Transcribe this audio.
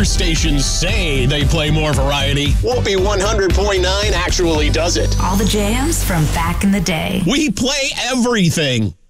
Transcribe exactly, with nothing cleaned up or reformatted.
other stations say they play more variety, Whoopee one hundred point nine actually does it. All the jams from back in the day. we play everything.